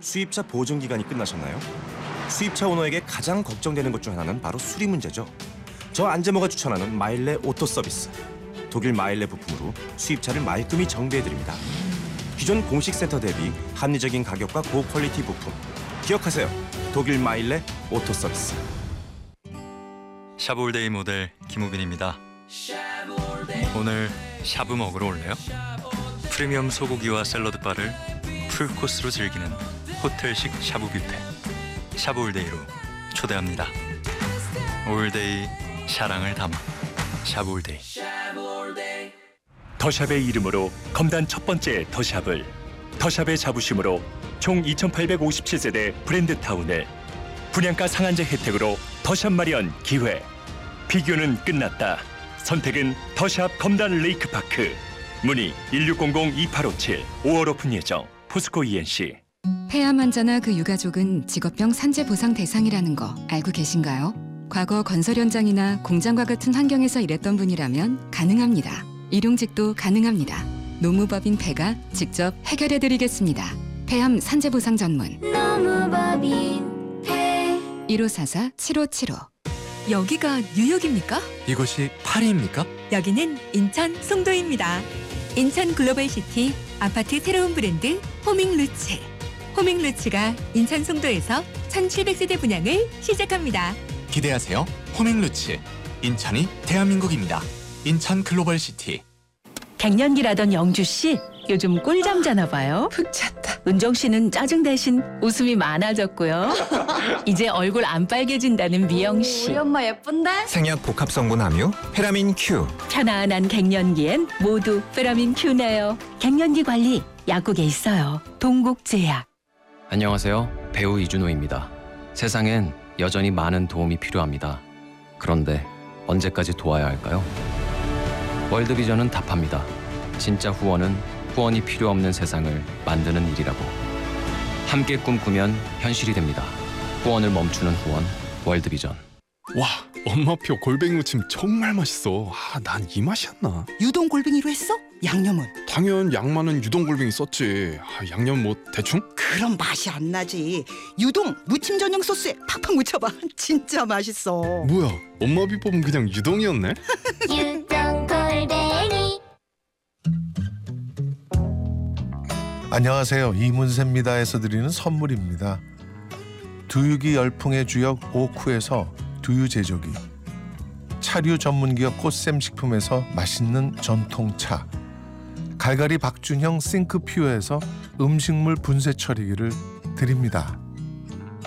수입차 보증 기간이 끝나셨나요? 수입차 오너에게 가장 걱정되는 것 중 하나는 바로 수리 문제죠. 저 안재모가 추천하는 마일레 오토 서비스. 독일 마일레 부품으로 수입차를 말끔히 정비해드립니다. 기존 공식 센터 대비 합리적인 가격과 고퀄리티 부품. 기억하세요. 독일 마일레 오토 서비스. 샤브올데이 모델 김우빈입니다. 오늘 샤브 먹으러 올래요? 프리미엄 소고기와 샐러드바를 풀코스로 즐기는 호텔식 샤브 뷔페. 샤브올데이로 초대합니다. 올데이 사랑을 담아 샤브올데이. 더샵의 이름으로 검단 첫 번째 더샵을, 더샵의 자부심으로 총 2,857세대 브랜드타운을, 분양가 상한제 혜택으로 더샵 마련 기회. 비교는 끝났다. 선택은 더샵 검단 레이크파크. 문의 1600-2857. 5월 오픈 예정. 포스코 ENC. 폐암 환자나 그 유가족은 직업병 산재 보상 대상이라는 거 알고 계신가요? 과거 건설 현장이나 공장과 같은 환경에서 일했던 분이라면 가능합니다. 일용직도 가능합니다. 노무법인 폐가 직접 해결해드리겠습니다. 폐암 산재 보상 전문 노무법인 폐 1544-7575. 여기가 뉴욕입니까? 이곳이 파리입니까? 여기는 인천 송도입니다. 인천 글로벌시티 아파트 새로운 브랜드 호밍루츠. 호밍루츠가 인천 송도에서 1700세대 분양을 시작합니다. 기대하세요. 호밍루츠. 인천이 대한민국입니다. 인천 글로벌시티. 갱년기라던 영주 씨, 요즘 꿀잠 자나 봐요. 푹 잤다. 은정 씨는 짜증 대신 웃음이 많아졌고요. 이제 얼굴 안 빨개진다는 미영 씨. 우리 엄마 예쁜데? 생약 복합 성분 함유 페라민 Q. 편안한 갱년기엔 모두 페라민 Q네요. 갱년기 관리 약국에 있어요. 동국제약. 안녕하세요. 배우 이준호입니다. 세상엔 여전히 많은 도움이 필요합니다. 그런데 언제까지 도와야 할까요? 월드비전은 답합니다. 진짜 후원은 후원이 필요 없는 세상을 만드는 일이라고. 함께 꿈꾸면 현실이 됩니다. 후원을 멈추는 후원, 월드비전. 와, 엄마표 골뱅이 무침 정말 맛있어. 난 이 맛이었나? 유동 골뱅이로 했어? 양념은? 당연 양만은 유동 골뱅이 썼지. 양념 뭐 대충? 그럼 맛이 안 나지. 유동 무침 전용 소스에 팍팍 묻혀봐. 진짜 맛있어. 뭐야, 엄마 비법은 그냥 유동이었네? 유동 골뱅이. 안녕하세요. 이문세입니다에서 드리는 선물입니다. 두유기 열풍의 주역 오쿠에서 두유 제조기, 차류 전문기업 꽃샘식품에서 맛있는 전통차, 갈갈이 박준형 싱크퓨어에서 음식물 분쇄 처리기를 드립니다.